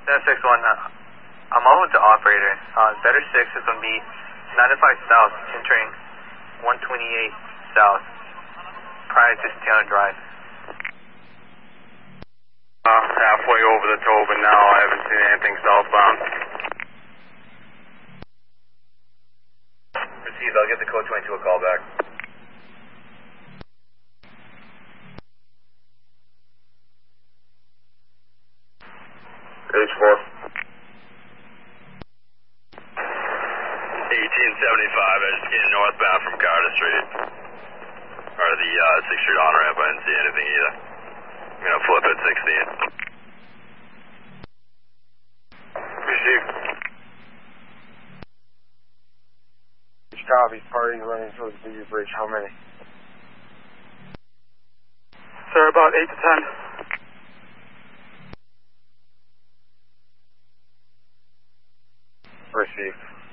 That's 6-1. I'm on with the operator. Better 6 is going to be 95 south, entering 128 south, prior to Stone Drive. Halfway over the Tobin now. I haven't seen anything southbound. Received. I'll give the code 22 a call back. H4. 1875, I just came northbound from Carter Street. Or the 6th Street on ramp, I didn't see anything either. I'm gonna flip at 16. Received. Copy, party running towards the BU Bridge. How many? Sir, about 8 to 10. Received.